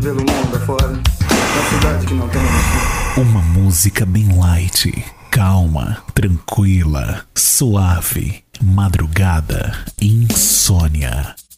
Pelo mundo afora, na cidade que não tem fim. Uma música bem light, calma, tranquila, suave, madrugada, insônia.